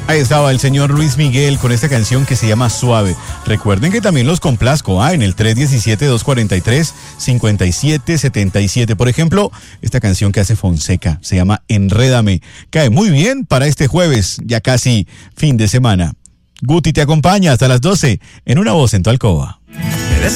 Ahí estaba el señor Luis Miguel con esta canción que se llama Suave. Recuerden que también los complazco en el 317-243-5777. Por ejemplo, esta canción que hace Fonseca se llama Enrédame. Cae muy bien para este jueves, ya casi fin de semana. Guti te acompaña hasta las 12 en Una Voz en tu Alcoba.